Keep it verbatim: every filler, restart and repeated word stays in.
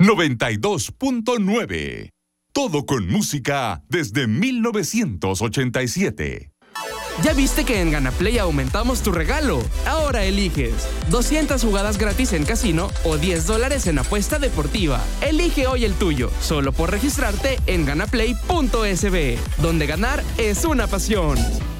noventa y dos punto nueve. Todo con música desde mil novecientos ochenta y siete. ¿Ya viste que en Ganaplay aumentamos tu regalo? Ahora eliges doscientas jugadas gratis en casino o diez dólares en apuesta deportiva. Elige hoy el tuyo, solo por registrarte en ganaplay punto es be, donde ganar es una pasión.